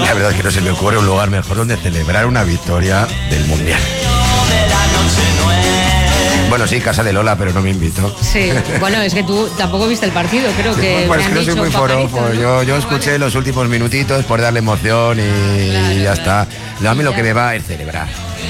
La verdad es que no se me ocurre un lugar mejor donde celebrar una victoria del Mundial. Bueno, sí, casa de Lola, pero no me invitó. Sí, bueno, es que tú tampoco viste el partido, creo que... Pues es que no soy muy forofo, ¿no? Yo escuché los últimos minutitos por darle emoción y claro, ya está. A mí lo que me va es celebrar.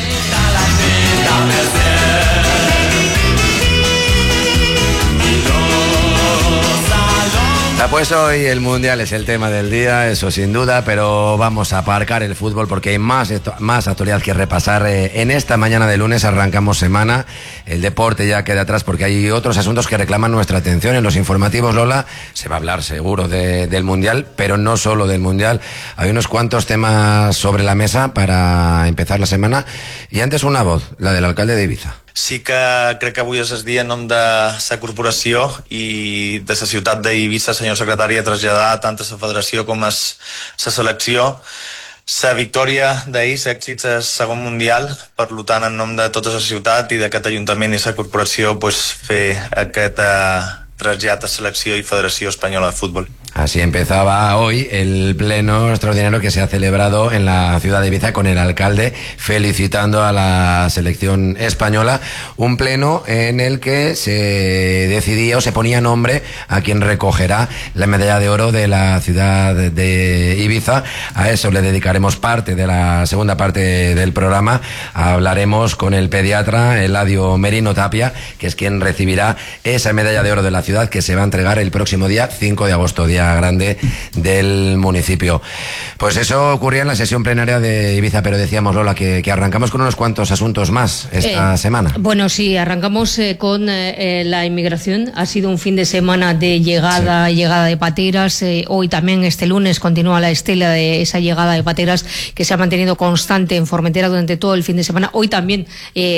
Pues hoy el Mundial es el tema del día, eso sin duda, pero vamos a aparcar el fútbol porque hay más actualidad que repasar. En esta mañana de lunes arrancamos semana, el deporte ya queda atrás porque hay otros asuntos que reclaman nuestra atención. En los informativos, Lola, se va a hablar seguro del Mundial, pero no solo del Mundial. Hay unos cuantos temas sobre la mesa para empezar la semana y antes una voz, la del alcalde de Ibiza. Sí que crec que avui és el dia en nom de la corporació i de la ciutat d'Eivissa, senyor secretari, a traslladar tant a la federació com a la selecció la victòria d'ahir, l'èxit al segon mundial. Per tant, en nom de tota la ciutat i d'aquest ajuntament i la corporació, fer aquest trasllat a selecció i Federació Espanyola de Fútbol. Así empezaba hoy el pleno extraordinario que se ha celebrado en la ciudad de Ibiza con el alcalde felicitando a la selección española. Un pleno en el que se decidía o se ponía nombre a quien recogerá la medalla de oro de la ciudad de Ibiza. A eso le dedicaremos parte de la segunda parte del programa. Hablaremos con el pediatra Eladio Merino Tapia, que es quien recibirá esa medalla de oro de la ciudad que se va a entregar el próximo día 5 de agosto, día grande del municipio. Pues eso ocurría en la sesión plenaria de Ibiza, pero decíamos, Lola, que arrancamos con unos cuantos asuntos más esta semana. Bueno, sí, arrancamos con la inmigración. Ha sido un fin de semana de llegada de pateras. Hoy también, este lunes, continúa la estela de esa llegada de pateras que se ha mantenido constante en Formentera durante todo el fin de semana. Hoy también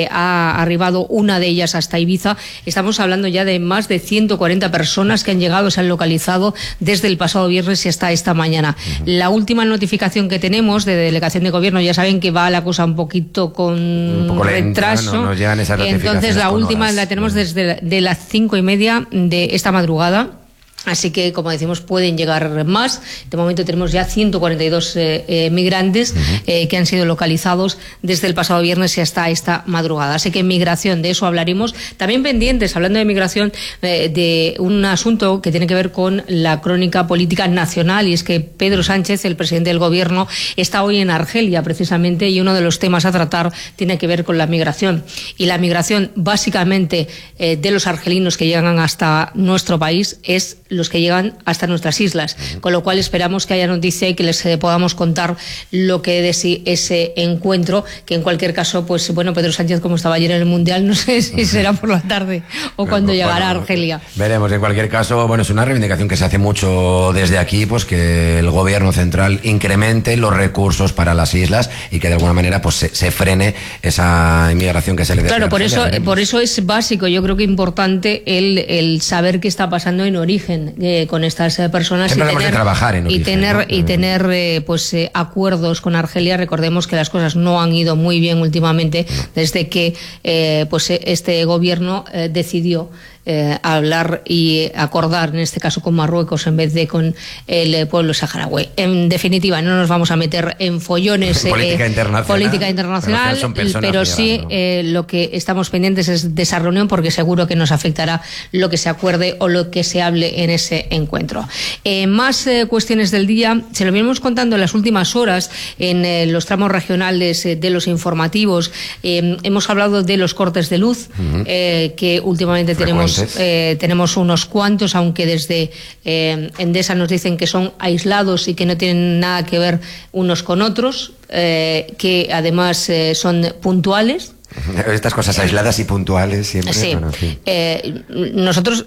ha arribado una de ellas hasta Ibiza. Estamos hablando ya de más de 140 personas que han llegado, se han localizado desde el pasado viernes y hasta esta mañana. La última notificación que tenemos de delegación de gobierno, ya saben que va la cosa un poquito con retraso. No nos llegan esas notificaciones. Entonces la última horas. La tenemos desde de las 5:30 de esta madrugada. Así que, como decimos, pueden llegar más. De momento tenemos ya 142 migrantes que han sido localizados desde el pasado viernes y hasta esta madrugada. Así que migración, de eso hablaremos. También pendientes, hablando de migración, de un asunto que tiene que ver con la crónica política nacional, y es que Pedro Sánchez, el presidente del gobierno, está hoy en Argelia precisamente, y uno de los temas a tratar tiene que ver con la migración. Y la migración, básicamente, de los argelinos que llegan hasta nuestro país es los que llegan hasta nuestras islas, con lo cual esperamos que haya noticia y que les podamos contar lo que de sí ese encuentro, que en cualquier caso, pues bueno, Pedro Sánchez, como estaba ayer en el Mundial, no sé si será por la tarde o cuando llegará a Argelia. Veremos. En cualquier caso, bueno, es una reivindicación que se hace mucho desde aquí, pues que el gobierno central incremente los recursos para las islas y que de alguna manera pues se frene esa inmigración que se le dé. Claro, por eso es básico, yo creo que importante el saber qué está pasando en origen con estas personas y tener pues acuerdos con Argelia. Recordemos que las cosas no han ido muy bien últimamente desde que pues este gobierno decidió hablar y acordar, en este caso con Marruecos en vez de con el pueblo saharaui. En definitiva, no nos vamos a meter en follones política internacional, pero sí lo que estamos pendientes es de esa reunión, porque seguro que nos afectará lo que se acuerde o lo que se hable en ese encuentro. Más cuestiones del día, se lo venimos contando en las últimas horas en los tramos regionales de los informativos. Hemos hablado de los cortes de luz, que últimamente tenemos unos cuantos, aunque desde Endesa nos dicen que son aislados y que no tienen nada que ver unos con otros, que además son puntuales. Estas cosas aisladas y puntuales siempre. Sí. Bueno, sí. Nosotros,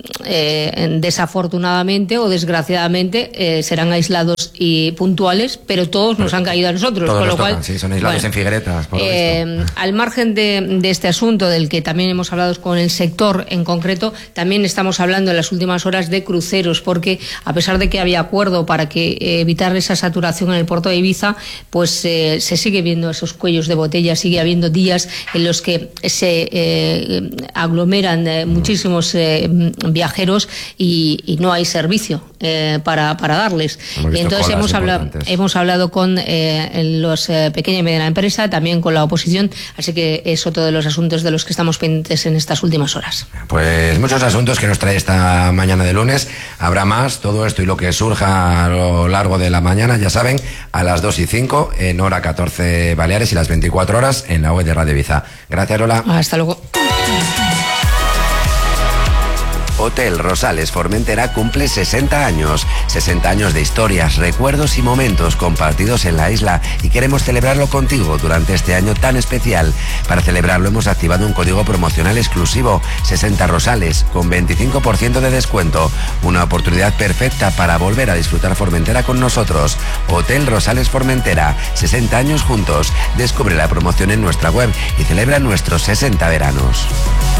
desafortunadamente o desgraciadamente, serán aislados y puntuales, pero todos nos han caído a nosotros. Todos con lo tocan, cual, sí, son aislados en Figueretas. Por lo visto. Al margen de este asunto, del que también hemos hablado con el sector en concreto, también estamos hablando en las últimas horas de cruceros, porque a pesar de que había acuerdo para que evitar esa saturación en el puerto de Ibiza, pues se sigue viendo esos cuellos de botella, sigue habiendo días en los que se aglomeran muchísimos viajeros y no hay servicio para darles. Entonces hemos hablado con los pequeña y mediana empresa, también con la oposición, así que es otro de los asuntos de los que estamos pendientes en estas últimas horas. Pues muchos asuntos que nos trae esta mañana de lunes. Habrá más, todo esto y lo que surja a lo largo de la mañana, ya saben, a las 2:05 en hora 14 Baleares y las 24 horas en la web de Radio Ibiza. Gracias, Lola. Hasta luego. Hotel Rosales Formentera cumple 60 años. 60 años de historias, recuerdos y momentos compartidos en la isla, y queremos celebrarlo contigo durante este año tan especial. Para celebrarlo hemos activado un código promocional exclusivo, 60 Rosales, con 25% de descuento. Una oportunidad perfecta para volver a disfrutar Formentera con nosotros. Hotel Rosales Formentera, 60 años juntos. Descubre la promoción en nuestra web y celebra nuestros 60 veranos.